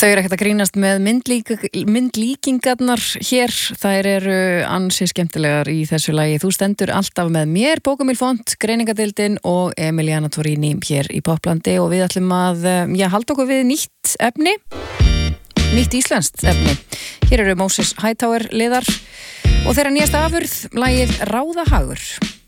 Þau eru ekkert að grínast með myndlíkingarnar hér, þær eru ansi skemmtilegar í þessu lagi. Þú stendur alltaf með mér, Bókamil Font, Greiningadeildin og Emiliana Torini hér í Poplandi og við ætlum að halda okkur við nýtt efni, nýtt íslenskt efni. Hér eru Moses Hightower liðar og þeirra nýjasta afurð, lagið Ráðahagur.